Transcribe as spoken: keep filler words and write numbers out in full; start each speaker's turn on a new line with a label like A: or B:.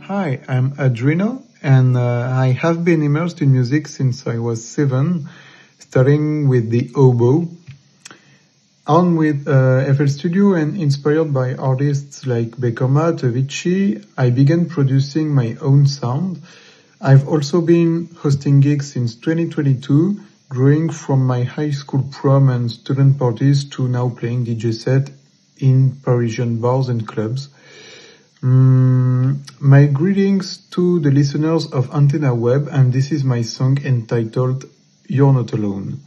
A: Hi, I'm Adrino, and uh, I have been immersed in music since I was seven, starting with the oboe. On with uh, F L Studio and inspired by artists like Beckoma, Avicii, I began producing my own sound. I've also been hosting gigs since twenty twenty-two, growing from my high school prom and student parties to now playing D J set in Parisian bars and clubs. Mm, my greetings to the listeners of Antenna Web, and this is my song entitled You're Not Alone.